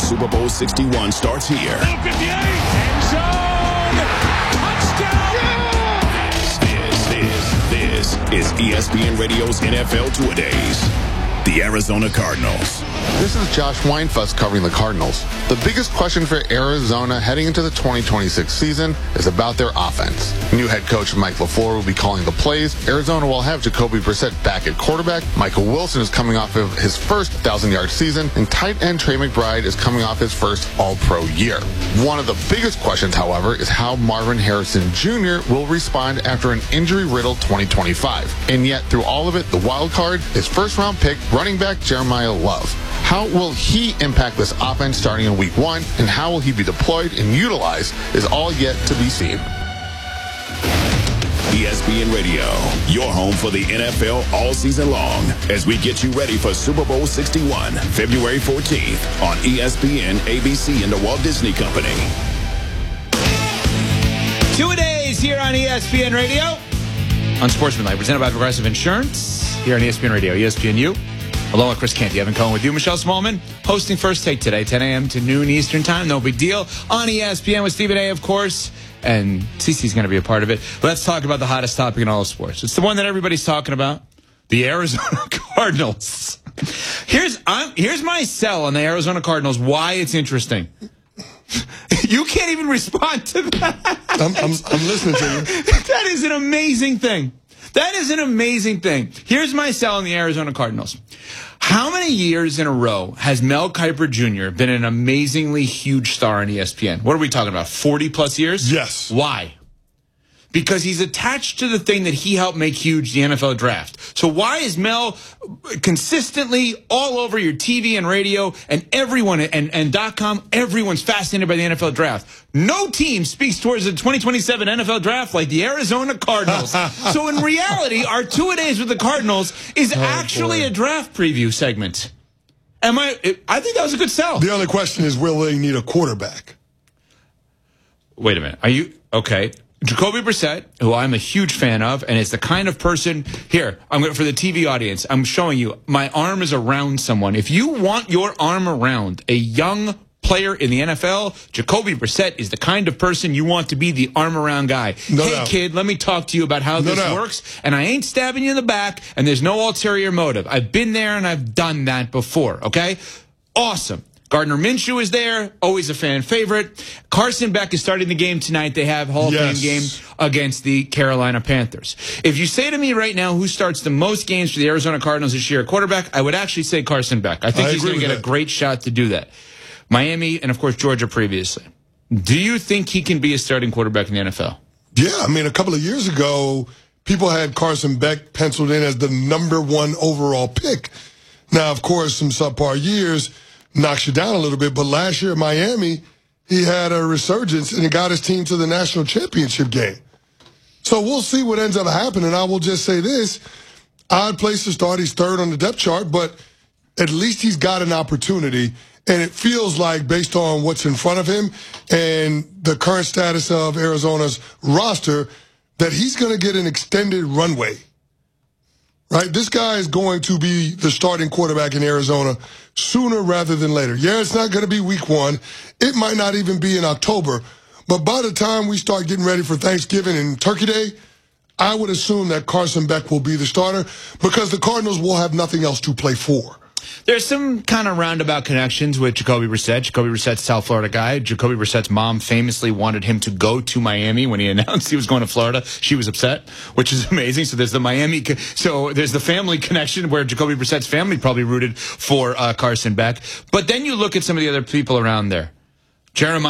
Super Bowl 61 starts here. End zone! Touchdown! This is ESPN Radio's NFL Two-A-Days. The Arizona Cardinals. This is Josh Weinfuss covering the Cardinals. The biggest question for Arizona heading into the 2026 season is about their offense. New head coach Mike LaFleur will be calling the plays. Arizona will have Jacoby Brissett back at quarterback. Michael Wilson is coming off of his first 1,000-yard season, and tight end Trey McBride is coming off his first All-Pro year. One of the biggest questions, however, is how Marvin Harrison Jr. will respond after an injury-riddled 2025. And yet, through all of it, the wild card is first-round pick running back Jeremiah Love. How will he impact this offense starting in Week 1, and how will he be deployed and utilized is all yet to be seen. ESPN Radio, your home for the NFL all season long, as we get you ready for Super Bowl 61, February 14th on ESPN, ABC, and the Walt Disney Company. Two-A-Days here on ESPN Radio. Unsportsmanlike, presented by Progressive Insurance. Here on ESPN Radio, ESPNU. Along with Chris Canty, Evan Cohen with you. Michelle Smallman hosting First Take today, 10 a.m. to noon Eastern Time. No big deal. On ESPN with Stephen A., of course. And Cece's going to be a part of it. Let's talk about the hottest topic in all of sports. It's the one that everybody's talking about. The Arizona Cardinals. Here's my sell on the Arizona Cardinals, why it's interesting. You can't even respond to that. I'm listening to you. That is an amazing thing. That is an amazing thing. Here's my sell on the Arizona Cardinals. How many years in a row has Mel Kiper Jr. been an amazingly huge star on ESPN? What are we talking about, 40-plus years? Yes. Why? Because he's attached to the thing that he helped make huge, the NFL draft. So why is Mel consistently all over your TV and radio and everyone and .com, everyone's fascinated by the NFL draft? No team speaks towards the 2027 NFL draft like the Arizona Cardinals. So in reality, our Two-A-Days with the Cardinals is actually a draft preview segment. I think that was a good sell. The only question is, will they need a quarterback? Wait a minute. Are you okay? Jacoby Brissett, who I'm a huge fan of, and is the kind of person, here, for the TV audience, I'm showing you, my arm is around someone. If you want your arm around a young player in the NFL, Jacoby Brissett is the kind of person you want to be the arm around guy. Hey, kid, let me talk to you about how this works, and I ain't stabbing you in the back, and there's no ulterior motive. I've been there, and I've done that before, okay? Awesome. Gardner Minshew is there, always a fan favorite. Carson Beck is starting the game tonight. They have Hall of Fame game against the Carolina Panthers. If you say to me right now who starts the most games for the Arizona Cardinals this year at quarterback, I would actually say Carson Beck. I think he's going to get a great shot to do that. Miami and, of course, Georgia previously. Do you think he can be a starting quarterback in the NFL? Yeah, I mean, a couple of years ago, people had Carson Beck penciled in as the #1 overall pick. Now, of course, some subpar years knocks you down a little bit, but last year at Miami, he had a resurgence and he got his team to the national championship game. So we'll see what ends up happening. I will just say this, odd place to start. He's third on the depth chart, but at least he's got an opportunity. And it feels like, based on what's in front of him and the current status of Arizona's roster, that he's going to get an extended runway. Right? This guy is going to be the starting quarterback in Arizona sooner rather than later. Yeah, it's not going to be Week 1. It might not even be in October. But by the time we start getting ready for Thanksgiving and Turkey Day, I would assume that Carson Beck will be the starter because the Cardinals will have nothing else to play for. There's some kind of roundabout connections with Jacoby Brissett. Jacoby Brissett's a South Florida guy. Jacoby Brissett's mom famously wanted him to go to Miami when he announced he was going to Florida. She was upset, which is amazing. So there's the family connection where Jacoby Brissett's family probably rooted for Carson Beck. But then you look at some of the other people around there. Jeremiah